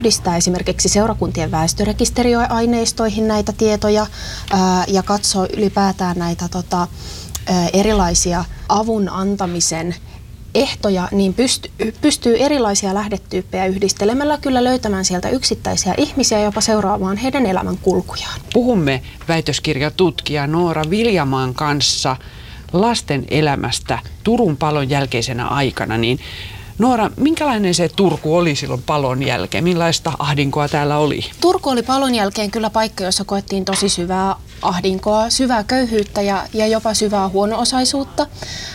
yhdistää esimerkiksi seurakuntien väestörekisteriaineistoihin näitä tietoja ja katsoo ylipäätään näitä erilaisia avun antamisen ehtoja, niin pystyy erilaisia lähdetyyppejä yhdistelemällä kyllä löytämään sieltä yksittäisiä ihmisiä ja jopa seuraamaan heidän elämän kulkujaan. Puhumme väitöskirjatutkija Noora Viljamaan kanssa lasten elämästä Turun palon jälkeisenä aikana. Niin Noora, minkälainen se Turku oli silloin palon jälkeen? Millaista ahdinkoa täällä oli? Turku oli palon jälkeen kyllä paikka, jossa koettiin tosi syvää ahdinkoa, syvää köyhyyttä ja jopa syvää huono-osaisuutta.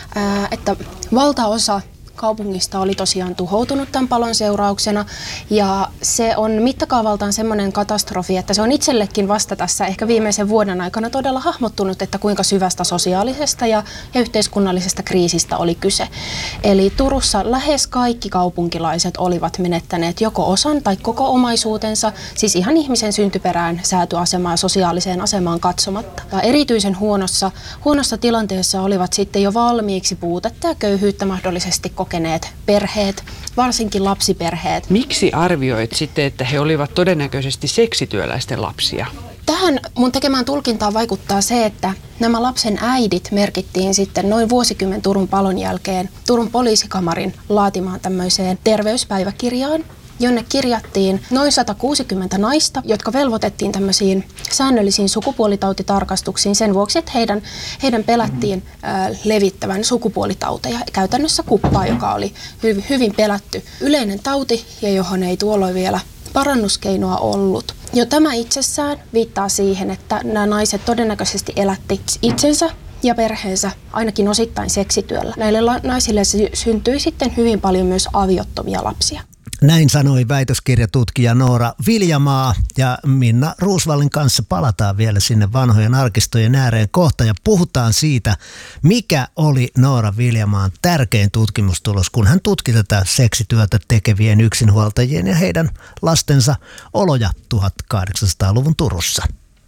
Että valtaosa kaupungista oli tosiaan tuhoutunut tämän palon seurauksena ja se on mittakaavaltaan semmoinen katastrofi, että se on itsellekin vasta tässä ehkä viimeisen vuoden aikana todella hahmottunut, että kuinka syvästä sosiaalisesta ja yhteiskunnallisesta kriisistä oli kyse. Eli Turussa lähes kaikki kaupunkilaiset olivat menettäneet joko osan tai koko omaisuutensa, siis ihan ihmisen syntyperään, säätyasemaan ja sosiaaliseen asemaan katsomatta. Ja erityisen huonossa tilanteessa olivat sitten jo valmiiksi puutetta ja köyhyyttä mahdollisesti kokeneet perheet, varsinkin lapsiperheet. Miksi arvioit sitten, että he olivat todennäköisesti seksityöläisten lapsia? Tähän mun tekemään tulkintaan vaikuttaa se, että nämä lapsen äidit merkittiin sitten noin vuosikymmen Turun palon jälkeen Turun poliisikamarin laatimaan tämmöiseen terveyspäiväkirjaan, jonne kirjattiin noin 160 naista, jotka velvoitettiin tämmöisiin säännöllisiin sukupuolitautitarkastuksiin sen vuoksi, että heidän pelättiin levittävän sukupuolitauteja. Käytännössä kuppaa, joka oli hyvin pelätty yleinen tauti ja johon ei tuolloin vielä parannuskeinoa ollut. Jo tämä itsessään viittaa siihen, että nämä naiset todennäköisesti elätti itsensä ja perheensä ainakin osittain seksityöllä. Näille naisille syntyi sitten hyvin paljon myös aviottomia lapsia. Näin sanoi väitöskirjatutkija Noora Viljamaa ja Minna Roosvallin kanssa palataan vielä sinne vanhojen arkistojen ääreen kohta ja puhutaan siitä, mikä oli Noora Viljamaan tärkein tutkimustulos, kun hän tutki tätä seksityötä tekevien yksinhuoltajien ja heidän lastensa oloja 1800-luvun Turussa.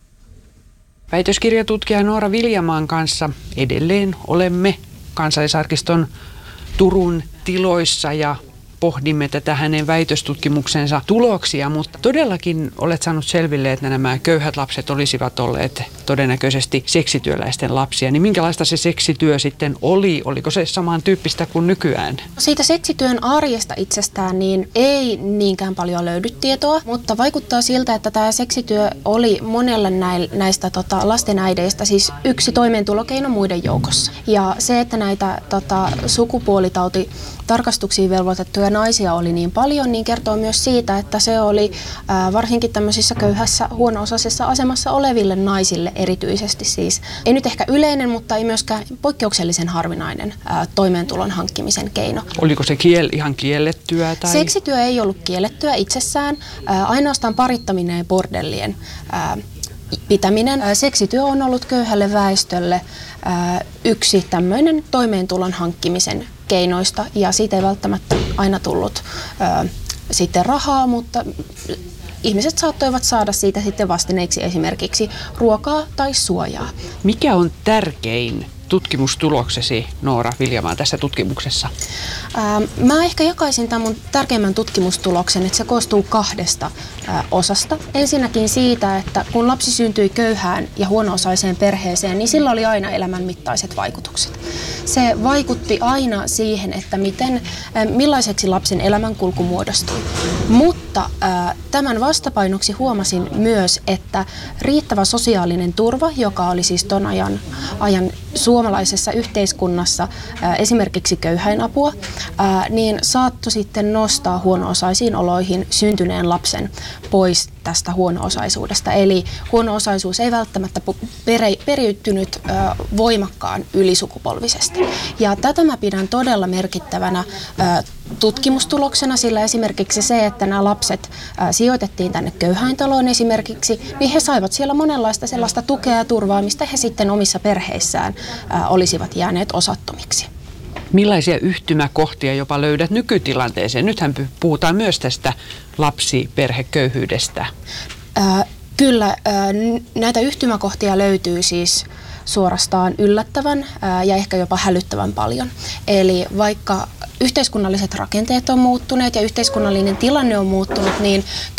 Väitöskirjatutkija Noora Viljamaan kanssa edelleen olemme Kansallisarkiston Turun tiloissa ja pohdimme tätä hänen väitöstutkimuksensa tuloksia, mutta todellakin olet saanut selville, että nämä köyhät lapset olisivat olleet todennäköisesti seksityöläisten lapsia. Niin minkälaista se seksityö sitten oli? Oliko se samantyyppistä kuin nykyään? Siitä seksityön arjesta itsestään niin ei niinkään paljon löydy tietoa, mutta vaikuttaa siltä, että tämä seksityö oli monelle näistä lastenäideistä siis yksi toimeentulokeino muiden joukossa. Ja se, että näitä sukupuolitautitarkastuksiin velvoitettuja naisia oli niin paljon, niin kertoo myös siitä, että se oli varsinkin tämmöisissä köyhässä, huono-osaisessa asemassa oleville naisille erityisesti siis. Ei nyt ehkä yleinen, mutta ei myöskään poikkeuksellisen harvinainen toimeentulon hankkimisen keino. Oliko se ihan kiellettyä? Tai? Seksityö ei ollut kiellettyä itsessään, ainoastaan parittaminen ja bordellien pitäminen. Seksityö on ollut köyhälle väestölle yksi tämmöinen toimeentulon hankkimisen keinoista ja siitä ei välttämättä aina tullut sitten rahaa, mutta ihmiset saattoivat saada siitä sitten vastineeksi esimerkiksi ruokaa tai suojaa. Mikä on tärkein tutkimustuloksesi, Noora Viljamaa, tässä tutkimuksessa? Mä ehkä jakaisin tämän mun tärkeimmän tutkimustuloksen, että se koostuu kahdesta osasta. Ensinnäkin siitä, että kun lapsi syntyi köyhään ja huono-osaiseen perheeseen, niin sillä oli aina elämänmittaiset vaikutukset. Se vaikutti aina siihen, että millaiseksi lapsen elämänkulku muodostui. Mutta tämän vastapainoksi huomasin myös, että riittävä sosiaalinen turva, joka oli siis ton ajan suomalaisessa yhteiskunnassa esimerkiksi köyhäinapua, niin saattoi sitten nostaa huono-osaisiin oloihin syntyneen lapsen pois tästä huono-osaisuudesta. Eli huono-osaisuus ei välttämättä periytynyt voimakkaan ylisukupolvisesti. Ja tätä mä pidän todella merkittävänä tutkimustuloksena, sillä esimerkiksi se, että nämä lapset sijoitettiin tänne köyhäintaloon esimerkiksi, niin he saivat siellä monenlaista sellaista tukea ja turvaa, mistä he sitten omissa perheissään olisivat jääneet osattomiksi. Millaisia yhtymäkohtia jopa löydät nykytilanteeseen? Nythän puhutaan myös tästä lapsiperheköyhyydestä. Kyllä, näitä yhtymäkohtia löytyy siis suorastaan yllättävän ja ehkä jopa hälyttävän paljon. Eli vaikka yhteiskunnalliset rakenteet on muuttuneet ja yhteiskunnallinen tilanne on muuttunut, niin